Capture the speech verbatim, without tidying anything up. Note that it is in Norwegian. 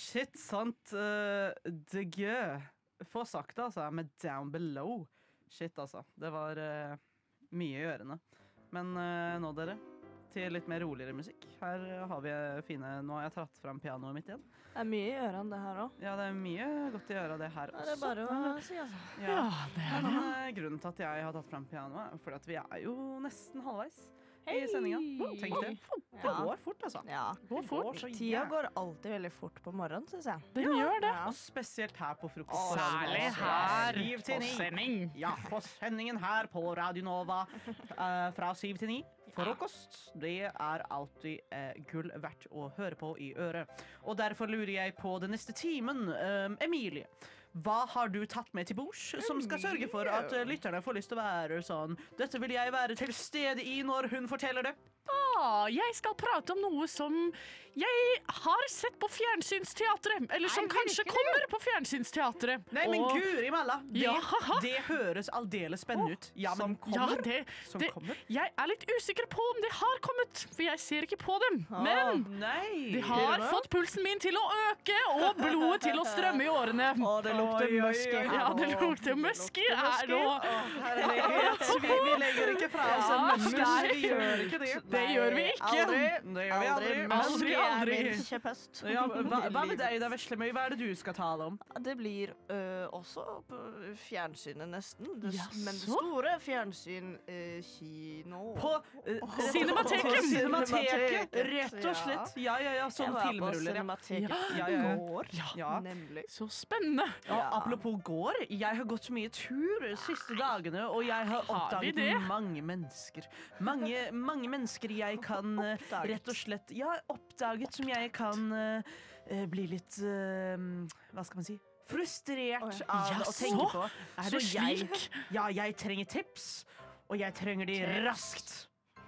shit, sant. Uh, det gøy. Få sagt det, altså, med Down Below. Shit, altså. Det var uh, mye i ørene. Men uh, nå, dere, til litt mer roligere musikk. Her har vi fine... Nå har jeg tatt frem pianoet mitt igjen. Det er mye i ørene, det her også. Ja, det er mye godt i øret, det her også. Det er bare å si, altså. Ja, Ja, det er det. Men uh, grunnen til at jeg har tatt frem pianoet, er fordi at vi er jo nesten halvveis Hei! i sendinga. Wow, tenk det. Det Ja. går fort, altså. Ja. Går fort. Så Tida jævlig. går alltid veldig fort på morgenen, synes jeg. Den gjør det. Og spesielt her på frokost. Å, Særlig Altså, her syv til på ni. sending. Ja, på sendingen her på Radio Nova eh, fra syv til ni. Frokost, det er alltid eh, gull verdt å høre på i øret. Og derfor lurer jeg på den neste timen. Um, Emilie, hva har du tatt med til bords som skal sørge for at eh, lytterne får lyst til å være sånn? Dette vil jeg være til stede i når hun forteller det. Ah, jeg skal prate om noe som jeg har sett på fjernsynsteatret. Eller som Nei, kanskje virkelig? kommer på fjernsynsteatret. Nei, men Og- guri malla, det, Ja. det høres aldeles spennende ut. Ja, men Ja, det, Som det, kommer? jeg er litt usikker på om det har kommet, for jeg ser ikke på dem. Men Nei. de har fått pulsen min til å øke og blodet til å strømme i årene. Å, det lukter Oi, oi, oi. møske her Ja, det nå. lukter møske her nå. Herlighet, vi, vi legger ikke fra oss en Ja, mønsker. nei. Vi gjør ikke det. Det gjør vi ikke. Aldri. Det gjør vi aldri. Aldri. Men- Aldri, Møske er aldri. min kjepphest. Ja, hva, hva med deg da, Veslemøy? Hva er det du skal tale om? Det blir ø, også på fjernsynet nesten. Det, Jaså? men det store fjernsyn ø, kino. På uh, Cinemateket. Cinemateket, rett og slett. Ja, ja, ja, sånn Jeg var på filmruller, ja. Cinemateket Ja, ja, i ja. går, Ja. nemlig. Så spennende. Ja, Ja. apropos går, jeg har gått mye tur de siste dagene, og jeg har Har vi oppdaget det? mange mennesker. Mange, mange mennesker jeg kan eh, Oppdaget. rett og slett Ja, oppdaget som jeg kan eh, eh, bli litt eh, hva skal man si? Frustrert Å, ja. av å Jaså? tenke på. Er Så det jeg, slik? ja, jeg trenger tips, og jeg trenger de raskt.